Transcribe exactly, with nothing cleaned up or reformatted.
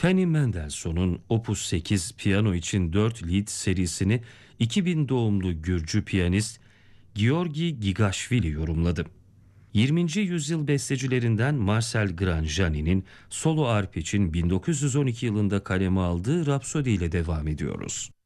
Fanny Mendelssohn'un Opus sekiz piyano için dört lied serisini iki bin doğumlu Gürcü piyanist Georgi Gigashvili yorumladı. yirminci yüzyıl bestecilerinden Marcel Granjani'nin solo arp için bin dokuz yüz on iki yılında kaleme aldığı Rhapsody ile devam ediyoruz.